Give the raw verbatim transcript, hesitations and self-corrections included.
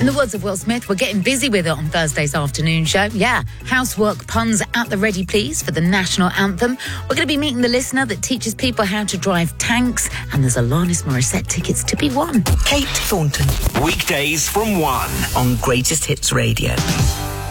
In the words of Will Smith, we're getting busy with it on Thursday's afternoon show. Yeah, housework puns at the ready, please, for the national anthem. We're going to be meeting the listener that teaches people how to drive tanks, and there's Alanis Morissette tickets to be won. Kate Thornton. Weekdays from one on Greatest Hits Radio.